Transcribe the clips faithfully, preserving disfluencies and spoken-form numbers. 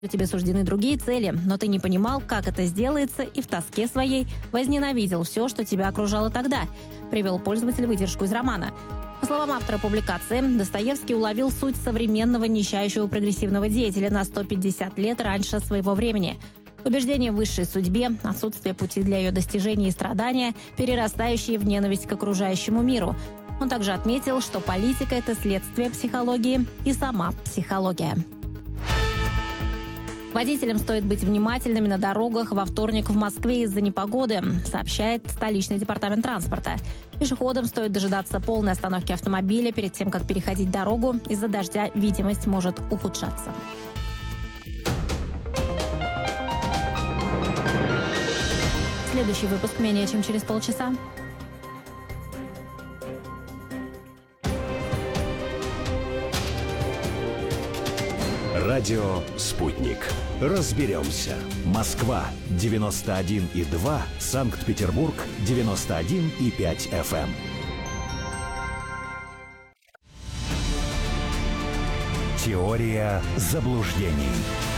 Тебе суждены другие цели, но ты не понимал, как это сделается, и в тоске своей возненавидел все, что тебя окружало тогда, привел пользователь выдержку из романа. По словам автора публикации, Достоевский уловил суть современного нищающего прогрессивного деятеля на сто пятьдесят лет раньше своего времени. Убеждение в высшей судьбе, отсутствие пути для ее достижения и страдания, перерастающие в ненависть к окружающему миру. Он также отметил, что политика – это следствие психологии и сама психология. Водителям стоит быть внимательными на дорогах во вторник в Москве из-за непогоды, сообщает столичный департамент транспорта. Пешеходам стоит дожидаться полной остановки автомобиля перед тем, как переходить дорогу. Из-за дождя видимость может ухудшаться. Следующий выпуск менее чем через полчаса. Радио «Спутник». Разберемся. Москва девяносто один и два, Санкт-Петербург девяносто один и пять эф эм. Теория заблуждений.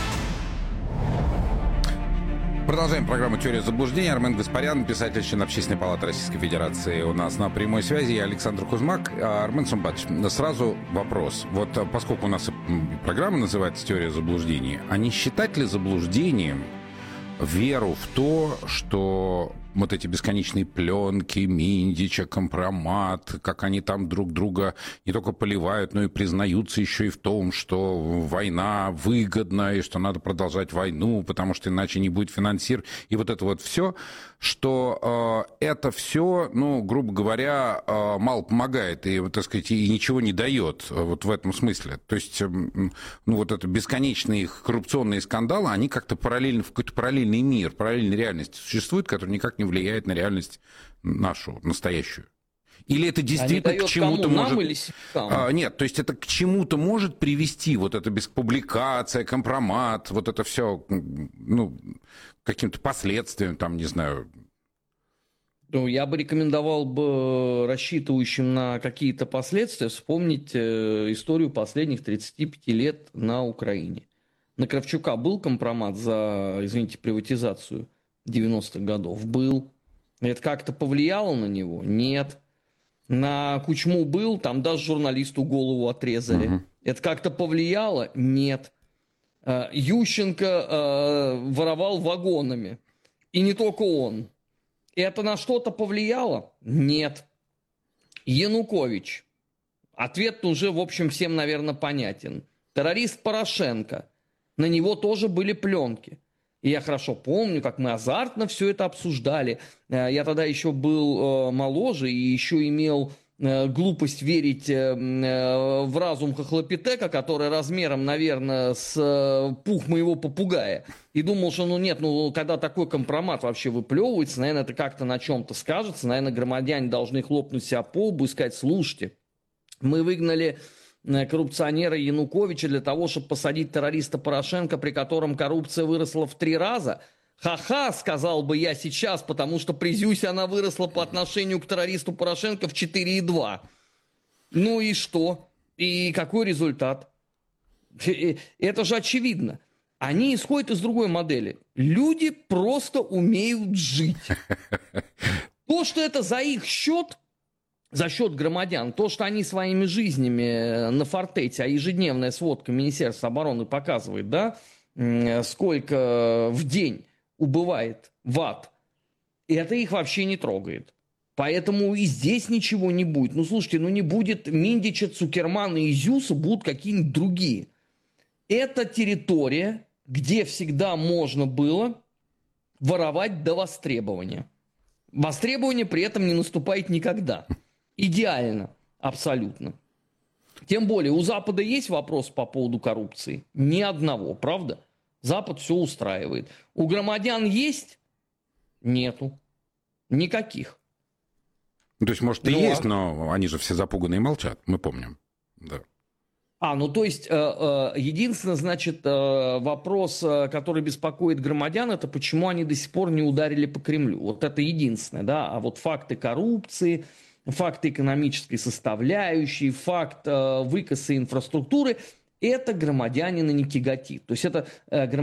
Продолжаем программу «Теория заблуждений». Армен Гаспарян, писатель, член Общественной палаты Российской Федерации, у нас на прямой связи. Я Александр Кузьмак. Армен Сумбатович, сразу вопрос. Вот поскольку у нас программа называется «Теория заблуждений», а не считать ли заблуждением веру в то, что вот эти бесконечные пленки, Миндича, компромат, как они там друг друга не только поливают, но и признаются еще и в том, что война выгодна, и что надо продолжать войну, потому что иначе не будет финансирования. И вот это вот все, что э, это все, ну, грубо говоря, э, мало помогает и, так сказать, и ничего не дает вот в этом смысле. То есть, э, ну, вот это бесконечные коррупционные скандалы, они как-то параллельно, в какой-то параллельный мир, параллельной реальности существуют, который никак не влияет на реальность нашу, настоящую. Или это действительно к чему-то кому, может... Нам или а, нет, то есть это к чему-то может привести, вот эта беспубликация, компромат, вот это все, ну, каким-то последствиям, там, не знаю... Ну, я бы рекомендовал бы рассчитывающим на какие-то последствия вспомнить э, историю последних тридцати пяти лет на Украине. На Кравчука был компромат за, извините, приватизацию девяностых годов? Был. Это как-то повлияло на него? Нет. На Кучму был, там даже журналисту голову отрезали. Uh-huh. Это как-то повлияло? Нет. Ющенко э, воровал вагонами. И не только он. Это на что-то повлияло? Нет. Янукович. Ответ уже, в общем, всем, наверное, понятен. Террорист Порошенко. На него тоже были пленки. И я хорошо помню, как мы азартно все это обсуждали. Я тогда еще был моложе и еще имел глупость верить в разум хохлопитека, который размером, наверное, с пух моего попугая. И думал, что ну нет, ну когда такой компромат вообще выплевывается, наверное, это как-то на чем-то скажется. Наверное, громадяне должны хлопнуть себя по лбу и сказать: слушайте, мы выгнали коррупционера Януковича для того, чтобы посадить террориста Порошенко, при котором коррупция выросла в три раза. Ха-ха, сказал бы я сейчас, потому что при Зюсе она выросла по отношению к террористу Порошенко в четыре и два. Ну и что? И какой результат? Это же очевидно. Они исходят из другой модели. Люди просто умеют жить. То, что это за их счет, за счет громадян, то, что они своими жизнями на фортете, а ежедневная сводка Министерства обороны показывает, да, сколько в день убывает в ад, это их вообще не трогает. Поэтому и здесь ничего не будет. Ну, слушайте, ну не будет Миндича, Цукермана и Зюса, будут какие-нибудь другие. Это территория, где всегда можно было воровать до востребования. Востребование при этом не наступает никогда. Идеально, абсолютно. Тем более, у Запада есть вопрос по поводу коррупции? Ни одного, правда? Запад все устраивает. У громадян есть? Нету. Никаких. То есть, может, и ну, есть, а... но они же все запуганы и молчат, мы помним. Да. А, ну то есть, э, э, единственное, значит, э, вопрос, э, который беспокоит громадян, это почему они до сих пор не ударили по Кремлю. Вот это единственное, да. А вот факты коррупции, факты экономической составляющей, факт э, выкоса инфраструктуры, это громадянина не тяготит. То есть это э,